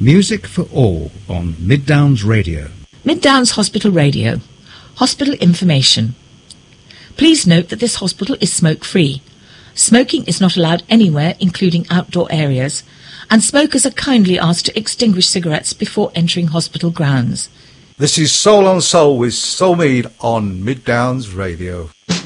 Music for all on Mid Downs Radio. Mid Downs Hospital Radio. Hospital information. Please note that this hospital is smoke-free. Smoking is not allowed anywhere, including outdoor areas, and smokers are kindly asked to extinguish cigarettes before entering hospital grounds. This is Soul on Soul with Soul Mead on Mid Downs Radio.